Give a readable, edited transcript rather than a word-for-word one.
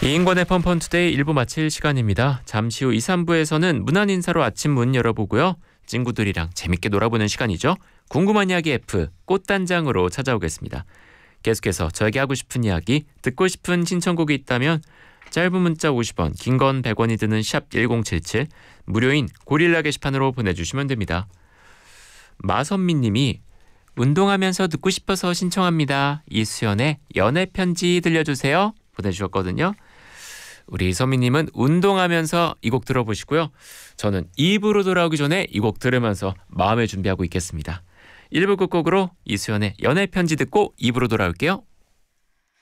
이인권의 펀펀투데이 1부 마칠 시간입니다. 잠시 후 2, 3부에서는 문안 인사로 아침 문 열어보고요. 친구들이랑 재밌게 놀아보는 시간이죠. 궁금한 이야기 F 꽃단장으로 찾아오겠습니다. 계속해서 저에게 하고 싶은 이야기, 듣고 싶은 신청곡이 있다면 짧은 문자 50원, 긴 건 100원이 드는 샵 1077, 무료인 고릴라 게시판으로 보내주시면 됩니다. 마선미 님이 운동하면서 듣고 싶어서 신청합니다. 이수연의 연애편지 들려주세요. 보내주셨거든요. 우리 선미님은 운동하면서 이 곡 들어보시고요. 저는 2부로 돌아오기 전에 이 곡 들으면서 마음의 준비하고 있겠습니다. 1부 끝곡으로 이수연의 연애편지 듣고 2부로 돌아올게요.